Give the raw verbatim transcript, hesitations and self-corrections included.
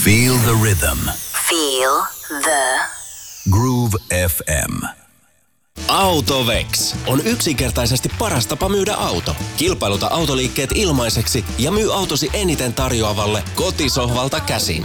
Feel the rhythm. Feel the Groove F M. Autovex on yksinkertaisesti paras tapa myydä auto. Kilpailuta autoliikkeet ilmaiseksi ja myy autosi eniten tarjoavalle kotisohvalta käsin.